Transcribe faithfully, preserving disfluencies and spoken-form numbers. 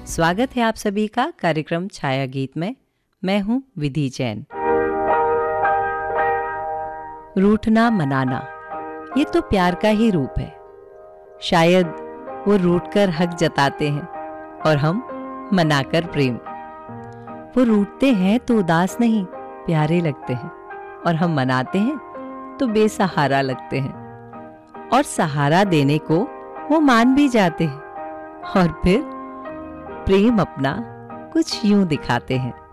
स्वागत है आप सभी का कार्यक्रम छाया गीत में। मैं हूं विधि जैन। रूठना मनाना ये तो प्यार का ही रूप है। शायद वो रूठकर हक जताते हैं और हम मनाकर प्रेम। वो रूठते हैं तो उदास नहीं प्यारे लगते हैं, और हम मनाते हैं तो बेसहारा लगते हैं, और सहारा देने को वो मान भी जाते हैं, और फिर प्रेम अपना कुछ यूं दिखाते हैं।